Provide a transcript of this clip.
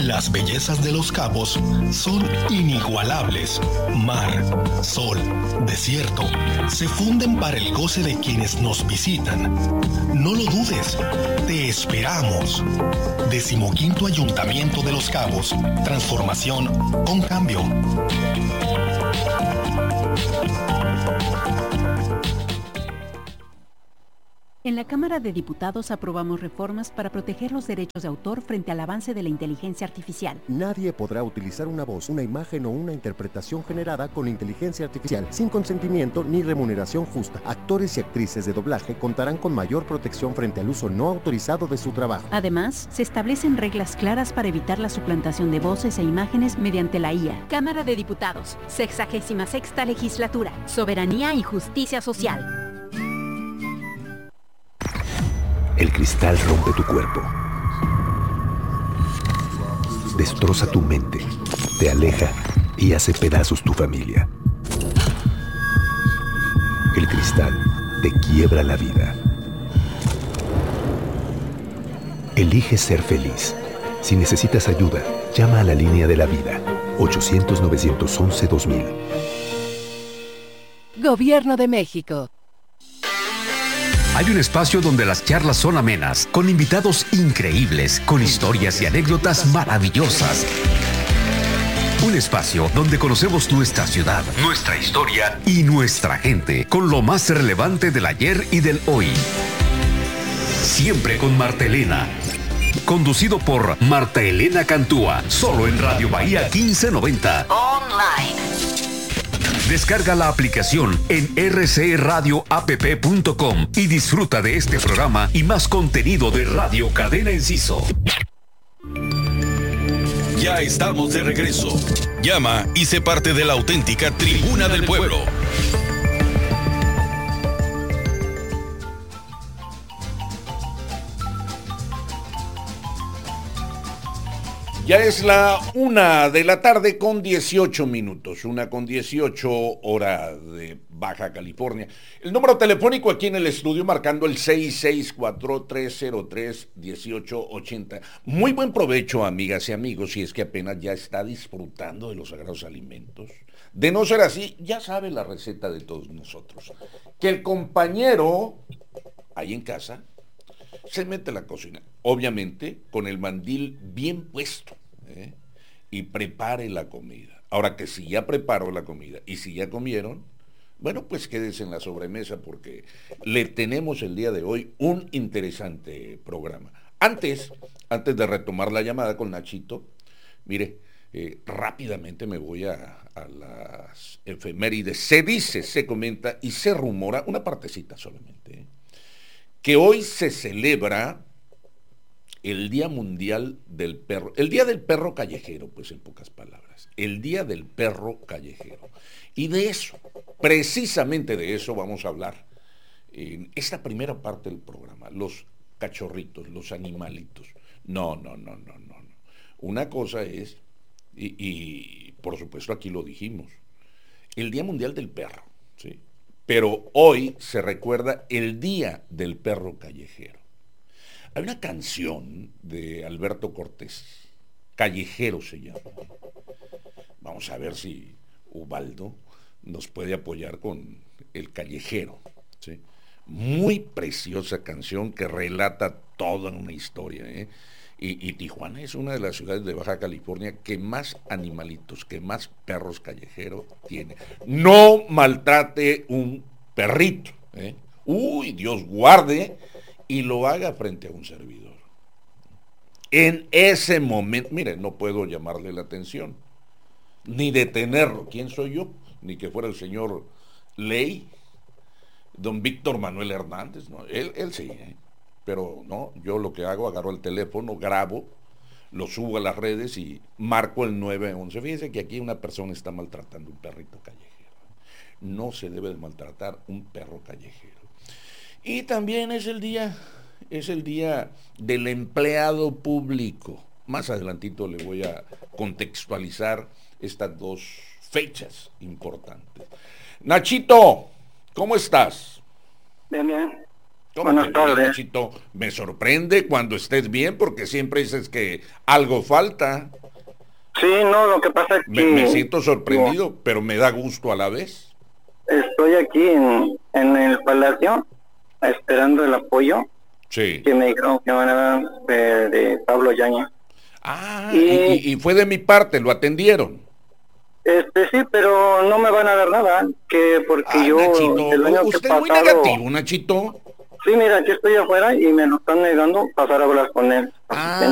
Las bellezas de Los Cabos son inigualables. Mar, sol, desierto, se funden para el goce de quienes nos visitan. No lo dudes, te esperamos. 15º Ayuntamiento de Los Cabos. Transformación con cambio. En la Cámara de Diputados aprobamos reformas para proteger los derechos de autor frente al avance de la inteligencia artificial. Nadie podrá utilizar una voz, una imagen o una interpretación generada con inteligencia artificial sin consentimiento ni remuneración justa. Actores y actrices de doblaje contarán con mayor protección frente al uso no autorizado de su trabajo. Además, se establecen reglas claras para evitar la suplantación de voces e imágenes mediante la IA. Cámara de Diputados, 66ª Legislatura, Soberanía y Justicia Social. El cristal rompe tu cuerpo, destroza tu mente, te aleja y hace pedazos tu familia. El cristal te quiebra la vida. Elige ser feliz. Si necesitas ayuda, llama a la línea de la vida, 800-911-2000. Gobierno de México. Hay un espacio donde las charlas son amenas, con invitados increíbles, con historias y anécdotas maravillosas. Un espacio donde conocemos nuestra ciudad, nuestra historia y nuestra gente, con lo más relevante del ayer y del hoy. Siempre con Marta Elena. Conducido por Marta Elena Cantúa, solo en Radio Bahía 1590. Online. Descarga la aplicación en rcradioapp.com y disfruta de este programa y más contenido de Radio Cadena Enciso. Ya estamos de regreso. Llama y sé parte de la auténtica Tribuna del Pueblo. Ya es la 1:00 con 18 minutos, 1:18 hora de Baja California. El número telefónico aquí en el estudio marcando el 664-303-1880. Muy buen provecho, amigas y amigos, si es que apenas ya está disfrutando de los sagrados alimentos. De no ser así, ya sabe la receta de todos nosotros. Que el compañero, ahí en casa, se mete a la cocina, obviamente con el mandil bien puesto, y prepare la comida. Ahora que si ya preparó la comida y si ya comieron, bueno, pues quédese en la sobremesa porque le tenemos el día de hoy un interesante programa. Antes de retomar la llamada con Nachito, mire, rápidamente me voy a las efemérides. Se dice, se comenta y se rumora, una partecita solamente, que hoy se celebra el Día Mundial del Perro, el Día del Perro Callejero, pues en pocas palabras, el Día del Perro Callejero. Y de eso, precisamente de eso vamos a hablar en esta primera parte del programa, los cachorritos, los animalitos. No. Una cosa es, y por supuesto aquí lo dijimos, el Día Mundial del Perro, ¿sí? Pero hoy se recuerda el Día del Perro Callejero. Hay una canción de Alberto Cortés, Callejero se llama. Vamos a ver si Ubaldo nos puede apoyar con el Callejero, ¿sí? Muy preciosa canción que relata toda una historia, Y Tijuana es una de las ciudades de Baja California que más animalitos, que más perros callejeros tiene. No maltrate un perrito, Uy, Dios guarde, y lo haga frente a un servidor. En ese momento, mire, no puedo llamarle la atención, ni detenerlo. ¿Quién soy yo? Ni que fuera el señor Ley, don Víctor Manuel Hernández, no, él sí, pero no, yo lo que hago, agarro el teléfono, grabo, lo subo a las redes y marco el 911. Fíjense que aquí una persona está maltratando un perrito callejero. No se debe de maltratar un perro callejero. Y también es el día del empleado público. Más adelantito le voy a contextualizar estas dos fechas importantes. Nachito, ¿cómo estás? Bien. Buenas tardes. Nachito? Me sorprende cuando estés bien, porque siempre dices que algo falta. Sí, no, lo que pasa es que... Me siento sorprendido, pero me da gusto a la vez. Estoy aquí en el Palacio, esperando el apoyo. Sí. Que me dijeron que van a dar de Pablo Yáñez. Ah, y fue de mi parte, lo atendieron. Sí, pero no me van a dar nada, que porque yo... Nachito, el año usted que es muy pasado, negativo, Nachito. Sí, mira, aquí estoy afuera y me lo están negando pasar a hablar con él.